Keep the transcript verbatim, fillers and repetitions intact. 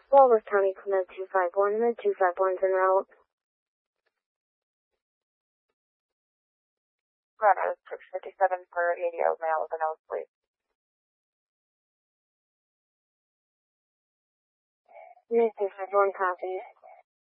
Walworth County, Med two five one, Med two five one's en route. Runner, six fifty-seven for A D O, male with a nosebleed. Med two five one, copy.